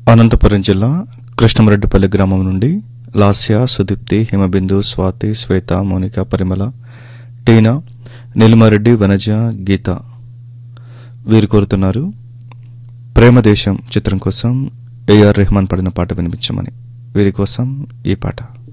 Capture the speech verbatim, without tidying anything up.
అనంతపురం జిల్లా కృష్ణమరెడ్డిపల్లి గ్రామం నుండి లాస్య, సుదీప్తి, హిమబిందు, స్వాతి, శ్వేత, మోనిక, పరిమళ, టీనా, నీలిమారెడ్డి, వనజ, గీత వీరు కోరుతున్నారు ప్రేమదేశం చిత్రం కోసం ఏఆర్ రెహమాన్ పాడిన పాట వినిపించమని. వీరి కోసం ఈ పాట.